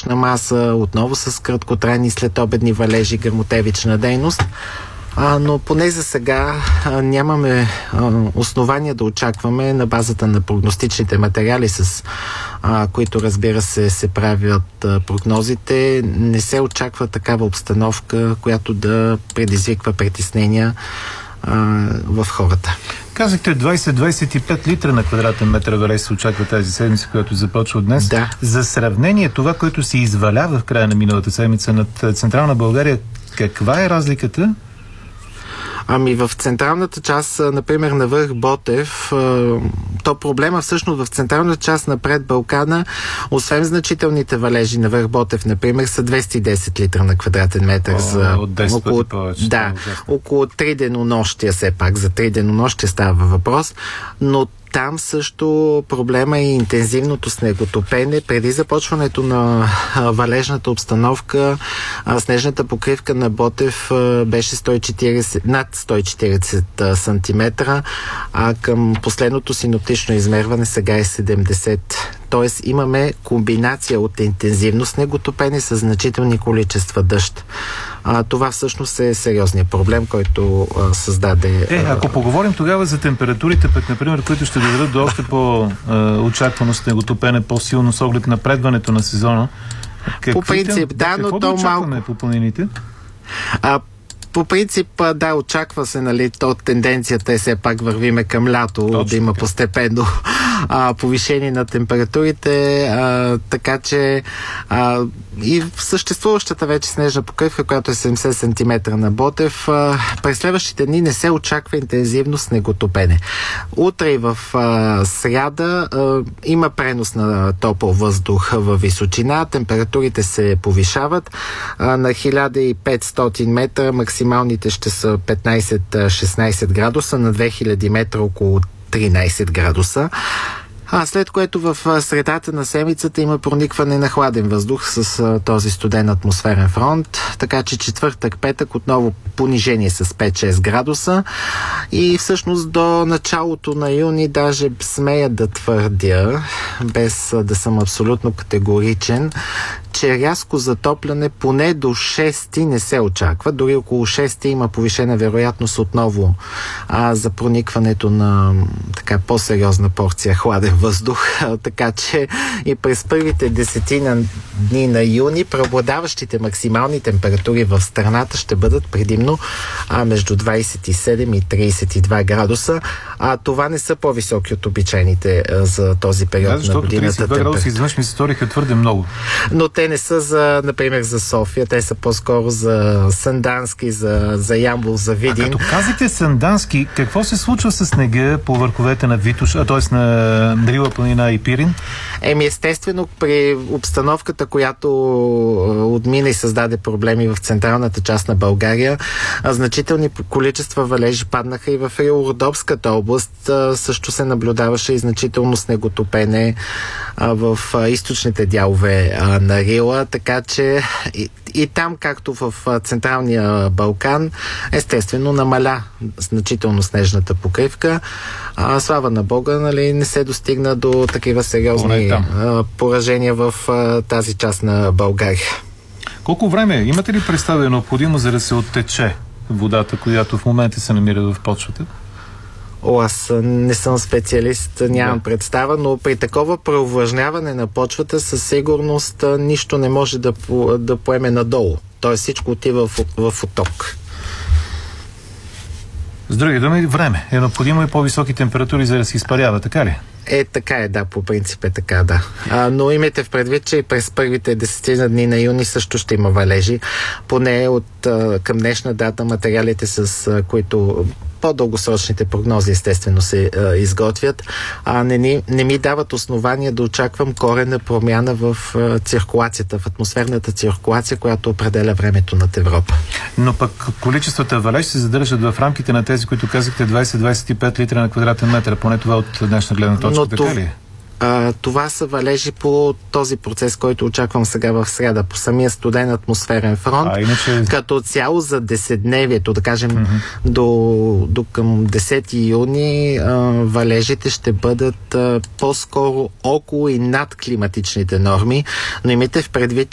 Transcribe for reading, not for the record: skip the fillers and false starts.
въздушна маса, отново с краткотрайни следобедни валежи, гръмотевична дейност. Но поне за сега нямаме основания да очакваме на базата на прогностичните материали, с които, разбира се правят прогнозите. Не се очаква такава обстановка, която да предизвиква притеснения в хората. Казахте 20-25 литра на квадратен метър валеж се очаква тази седмица, която започва днес. Да. За сравнение, това, което се извалява в края на миналата седмица над Централна България, каква е разликата? Ами в централната част, например на връх Ботев, то проблема всъщност в централната част напред Балкана, освен значителните валежи на връх Ботев, например, са 210 литра на квадратен метър за от 10 около, пъти повече. да, около 3 денонощия, все пак за 3 денонощия става въпрос, но там също проблема е интензивното снеготопене. Преди започването на валежната обстановка, снежната покривка на Ботев беше над 140 см, а към последното синоптично измерване сега е 70. Тоест имаме комбинация от интензивно снеготопене с значителни количества дъжд. Това всъщност е сериозният проблем, който създаде... Ако поговорим тогава за температурите, пък, например, които ще доведат до още по-очаквано снеготопене, по-силно с оглед напредването на сезона. По принцип, да, но то малко... по планините? По принцип, да, очаква се, нали, то тенденцията е все пак вървиме към лято, точно, да има постепенно повишение на температурите, така че и съществуващата вече снежна покривка, която е 70 см на Ботев, през следващите дни не се очаква интензивно снеготопене. Утре и в сряда има пренос на топъл въздух във височина, температурите се повишават на 1500 метра, максималните ще са 15-16 градуса, на 2000 метра около 13 градуса. След което в средата на седмицата има проникване на хладен въздух с този студен атмосферен фронт, така че четвъртък, петък отново понижение с 5-6 градуса и всъщност до началото на юни даже смея да твърдя, без да съм абсолютно категоричен, че рязко затопляне поне до 6 не се очаква. Дори около 6 има повишена вероятност отново за проникването на така по-сериозна порция хладен въздух. Така че и през първите 10 дни на юни преобладаващите максимални температури в страната ще бъдат предимно между 27 и 32 градуса. Това не са по-високи от обичайните за този период на годината. 32 градуса извънш ми се сториха твърде много. Но те не са например, за София, те са по-скоро за Сандански, за Ямбол, за Видин. Като казвате Сандански, какво се случва с снега по върховете на Витош, т.е. на Рила планина и Пирин? Естествено, при обстановката, която отмина и създаде проблеми в централната част на България, значителни количества валежи паднаха и в Рило-Родопската област. Също се наблюдаваше и значително снеготопене в източните дялове на Рила, така че и там, както в Централния Балкан, естествено намаля значително снежната покривка. Слава на Бога, нали, не се достигна до такива сериозни поражения в тази част на България. Колко време? Имате ли представа необходимо, за да се оттече водата, която в момента се намира в почвата? Аз не съм специалист, нямам представа, но при такова преувлажняване на почвата със сигурност нищо не може да поеме надолу. Тоест всичко отива в отток. С други думи, време. Е необходимо и по-високи температури, за да се изпарява, така ли? Така е, да, по принцип е така, да. Но имайте в предвид, че и през първите 10 дни на юни също ще има валежи. Поне към днешна дата материалите, с които по-дългосрочните прогнози естествено се изготвят, не ми дават основания да очаквам коренна промяна в циркулацията, в атмосферната циркулация, която определя времето над Европа. Но пък количествата валеж се задържат в рамките на тези, които казахте 20-25 литра на квадратен метър, поне това от днешна гледна точка, така ли? Това са валежи по този процес, който очаквам сега в среда, по самия студен атмосферен фронт. Като цяло за 10-дневието, да кажем до към 10 юни, валежите ще бъдат по-скоро около и над климатичните норми, но имайте в предвид,